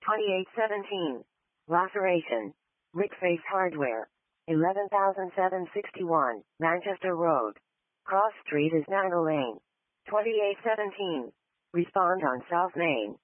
2817. Laceration. Rickface Hardware. 11761, Manchester Road. Cross Street is Narrow Lane. 2817. Respond on South Main.